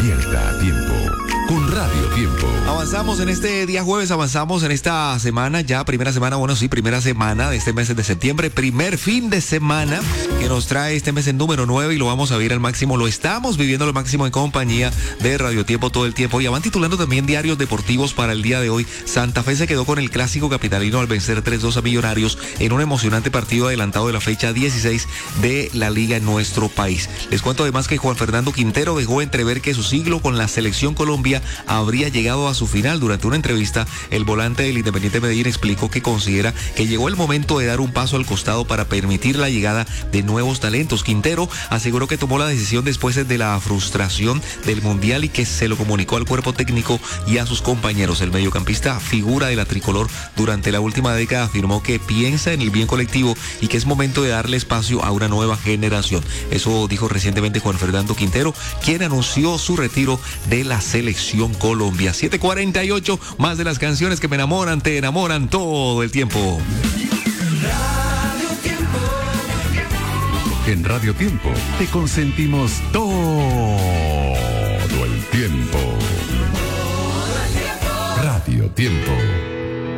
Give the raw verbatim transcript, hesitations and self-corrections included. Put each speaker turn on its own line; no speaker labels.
Despierta a tiempo con Radio Tiempo.
Avanzamos en este día jueves, avanzamos en esta semana, ya primera semana, bueno sí, primera semana de este mes de septiembre, primer fin de semana que nos trae este mes en número nueve y lo vamos a vivir al máximo, lo estamos viviendo al máximo en compañía de Radio Tiempo todo el tiempo y van titulando también diarios deportivos para el día de hoy. Santa Fe se quedó con el clásico capitalino al vencer tres dos a Millonarios en un emocionante partido adelantado de la fecha dieciséis de la liga en nuestro país. Les cuento además que Juan Fernando Quintero dejó entrever que su siglo con la selección Colombia habría llegado a su final. Durante una entrevista, el volante del Independiente Medellín explicó que considera que llegó el momento de dar un paso al costado para permitir la llegada de nuevos talentos. Quintero aseguró que tomó la decisión después de la frustración del Mundial y que se lo comunicó al cuerpo técnico y a sus compañeros. El mediocampista, figura de la tricolor durante la última década, afirmó que piensa en el bien colectivo y que es momento de darle espacio a una nueva generación. Eso dijo recientemente Juan Fernando Quintero, quien anunció su retiro de la selección Colombia. siete cuarenta y ocho, más de las canciones que me enamoran, te enamoran todo el tiempo.
Radio Tiempo. En Radio Tiempo te consentimos todo.